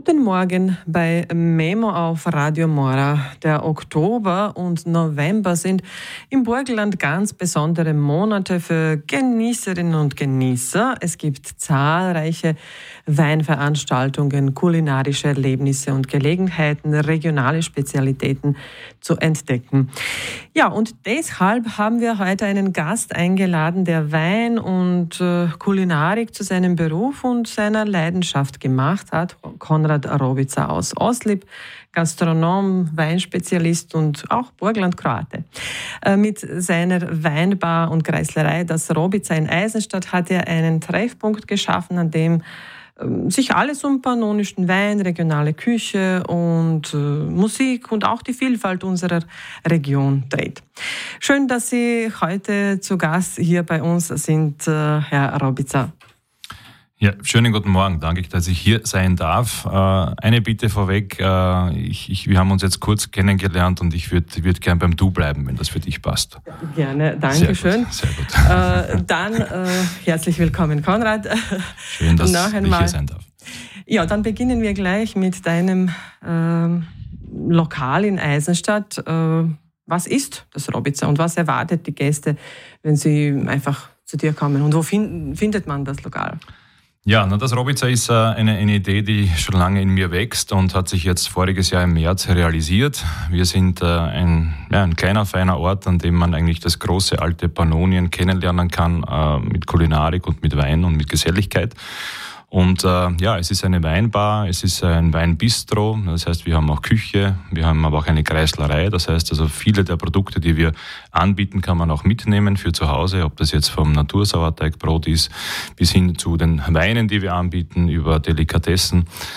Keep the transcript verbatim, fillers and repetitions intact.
Guten Morgen bei Memo auf Radio Mora. Der Oktober und November sind im Burgenland ganz besondere Monate für Genießerinnen und Genießer. Es gibt zahlreiche Weinveranstaltungen, kulinarische Erlebnisse und Gelegenheiten, regionale Spezialitäten zu entdecken. Ja, und deshalb haben wir heute einen Gast eingeladen, der Wein und äh, Kulinarik zu seinem Beruf und seiner Leidenschaft gemacht hat. Konrad Robica aus Oslip, Gastronom, Weinspezialist und auch Burgenland-Kroate. Äh, mit seiner Weinbar und Kreislerei Das Robica in Eisenstadt hat er einen Treffpunkt geschaffen, an dem äh, sich alles um pannonischen Wein, regionale Küche und äh, Musik und auch die Vielfalt unserer Region dreht. Schön, dass Sie heute zu Gast hier bei uns sind, äh, Herr Robica. Ja, schönen guten Morgen. Danke, dass ich hier sein darf. Äh, eine Bitte vorweg. Äh, ich, ich, wir haben uns jetzt kurz kennengelernt und ich würde würd gern beim Du bleiben, wenn das für dich passt. Gerne, danke schön. Sehr gut. Äh, dann äh, herzlich willkommen, Konrad. Schön, dass ich hier sein darf. Ja, dann beginnen wir gleich mit deinem äh, Lokal in Eisenstadt. Äh, was ist das Robica und was erwartet die Gäste, wenn sie einfach zu dir kommen? Und wo find, findet man das Lokal? Ja, na, das Robica ist äh, eine, eine Idee, die schon lange in mir wächst und hat sich jetzt voriges Jahr im März realisiert. Wir sind äh, ein, ja, ein kleiner, feiner Ort, an dem man eigentlich das große alte Pannonien kennenlernen kann, äh, mit Kulinarik und mit Wein und mit Geselligkeit. Und äh, ja, es ist eine Weinbar, es ist ein Weinbistro, das heißt, wir haben auch Küche, wir haben aber auch eine Kreislerei, das heißt, also viele der Produkte, die wir anbieten, kann man auch mitnehmen für zu Hause, ob das jetzt vom Natursauerteigbrot ist, bis hin zu den Weinen, die wir anbieten, über Delikatessen.